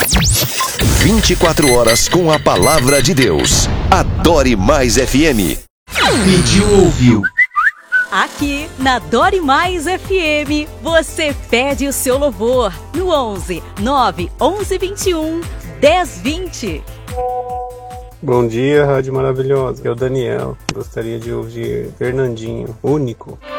24 horas com a palavra de Deus. Adore Mais FM. Pediu, ouviu. Aqui na Adore Mais FM, você pede o seu louvor no 11 9 11 21 10 20. Bom dia, Rádio Maravilhosa. Eu, Daniel, gostaria de ouvir Fernandinho, Único.